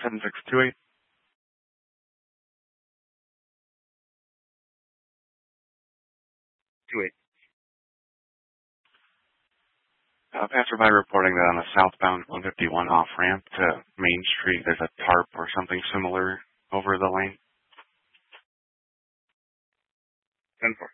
7628. Passerby reporting that on the southbound 151 off-ramp to Main Street, there's a tarp or something similar over the lane. 10-4.